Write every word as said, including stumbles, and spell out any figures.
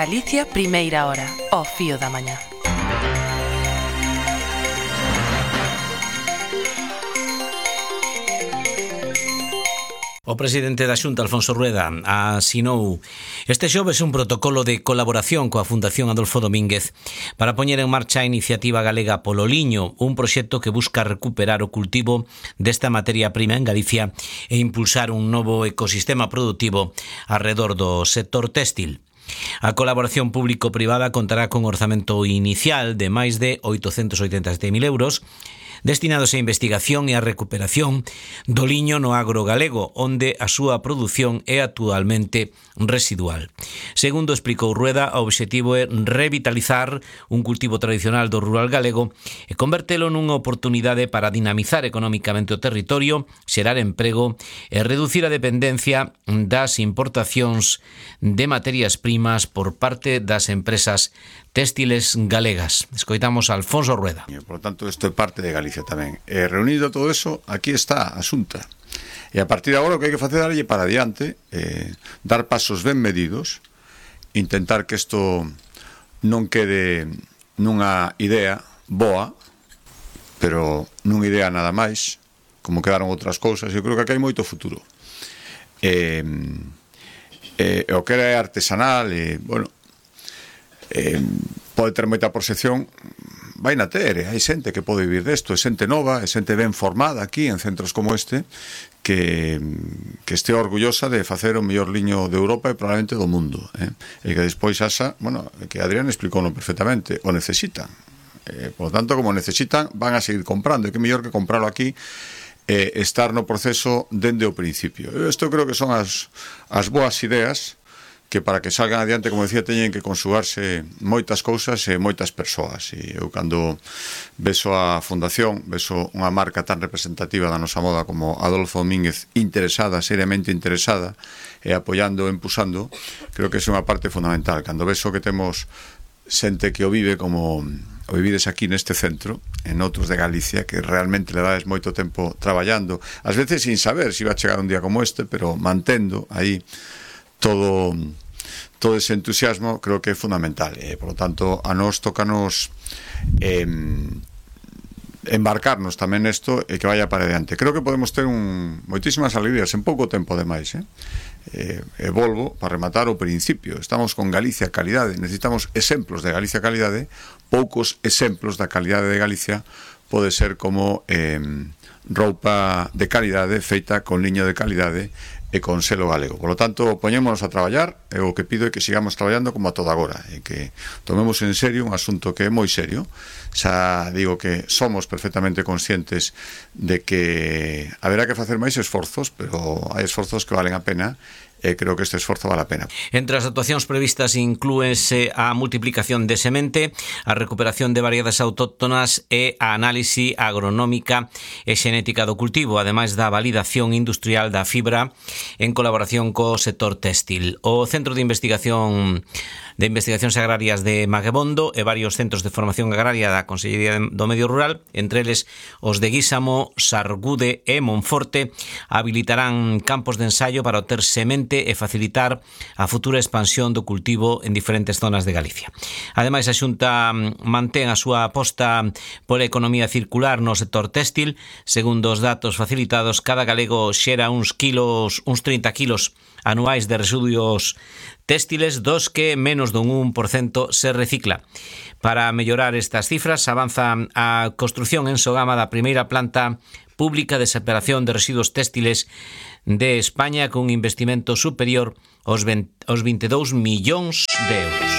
Galicia, primeira hora, ao fío da mañá. O presidente da Xunta, Alfonso Rueda, asinou este xoves un protocolo de colaboración coa Fundación Adolfo Domínguez para poñer en marcha a iniciativa galega Polo Liño, un proxecto que busca recuperar o cultivo desta materia prima en Galicia e impulsar un novo ecosistema productivo arredor do sector téxtil. A colaboración público-privada contará con orzamento inicial de máis de oitocentos oitenta e sete mil euros destinados á investigación e á recuperación do liño no agro galego, onde a súa produción é actualmente residual. Segundo explicou Rueda, o obxectivo é revitalizar un cultivo tradicional do rural galego e convertelo nunha oportunidade para dinamizar económicamente o territorio, xerar emprego e reducir a dependencia das importacións de materias primas por parte das empresas téxtiles galegas. Escoitamos a Alfonso Rueda. Por lo tanto, isto é parte de Galicia tamén. E reunido todo eso, aquí está a Xunta. E a partir de agora o que hai que facer é darlle para adiante, eh, dar pasos ben medidos, intentar que isto non quede nunha idea boa, pero nunha idea nada máis, como quedaron outras cousas. Eu creo que aquí hai moito futuro. E, eh, o que era artesanal, e, bueno, Eh, pode ter moita proxección, vai na ter, hai xente que pode vivir desto, é xente nova, é xente ben formada aquí en centros como este que, que este orgullosa de facer o mellor liño de Europa e probablemente do mundo, eh? E que despois asa, bueno, que Adrián explicou perfectamente, o necesitan, eh, por lo tanto, como necesitan, van a seguir comprando, e que mellor que comprarlo aquí, eh, estar no proceso dende o principio. Isto creo que son as, as boas ideas que para que salgan adiante, como decía, teñen que consugarse moitas cousas e moitas persoas. E eu, cando beso a Fundación, beso unha marca tan representativa da nosa moda como Adolfo Domínguez, interesada, seriamente interesada, e apoiando e empusando, creo que é unha parte fundamental. Cando beso que temos xente que o vive como o vivides aquí neste centro, en outros de Galicia, que realmente le dades moito tempo traballando, ás veces sin saber se iba a chegar un día como este, pero mantendo aí todo todo ese entusiasmo, creo que é fundamental. E, por lo tanto, a nós tocanos eh, embarcarnos tamén nesto e que vaya para adiante. Creo que podemos ter un, moitísimas alegrías en pouco tempo demais, eh? E, e volvo para rematar o principio. Estamos con Galicia calidade, necesitamos exemplos de Galicia calidade. Poucos exemplos da calidade de Galicia pode ser como eh, roupa de calidade feita con liño de calidade e con selo galego. Por lo tanto, poñémonos a traballar, e o que pido é que sigamos traballando como a toda agora, e que tomemos en serio un asunto que é moi serio. Xa digo que somos perfectamente conscientes de que haberá que facer máis esforzos, pero hai esforzos que valen a pena, e creo que este esforzo vale a pena. Entre as actuacións previstas inclúense a multiplicación de semente, a recuperación de variedades autóctonas e a análise agronómica e xenética do cultivo, ademais da validación industrial da fibra en colaboración co sector téxtil. O Centro de Investigación de Investigacións Agrarias de Maguebondo e varios centros de formación agraria da Consellería do Medio Rural, entre eles os de Guísamo, Sargude e Monforte, habilitarán campos de ensaio para obter semente e facilitar a futura expansión do cultivo en diferentes zonas de Galicia. Ademais, a Xunta mantén a súa aposta pola economía circular no sector téxtil. Segundo os datos facilitados, cada galego xera uns kilos, uns trinta kilos anuais de residuos téxtiles, dos que menos dun un por cento se recicla. Para mellorar estas cifras, avanza a construción en Sogama da primeira planta pública de separación de residuos téxtiles de España, con un investimento superior aos veinte e dous millóns de euros.